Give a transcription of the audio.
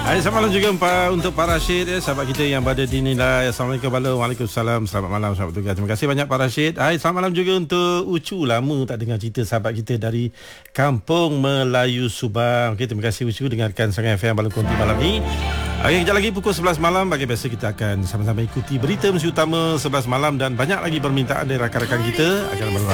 Hai, selamat malam juga untuk Pak Rashid, sahabat kita yang berada di Nilai. Assalamualaikum, waalaikumsalam. Selamat malam, selamat bertugas. Terima kasih banyak Pak Rashid. Hai, selamat malam juga untuk Ucu. Lama tak dengar cerita sahabat kita dari Kampung Melayu Subang. Okey, terima kasih Ucu dengarkan Sangat FM Balung Konti malam ni. Okey, kejap lagi pukul 11 malam. Bagi biasa kita akan sama-sama ikuti berita mesti utama 11 malam dan banyak lagi permintaan dari rakan-rakan kita akan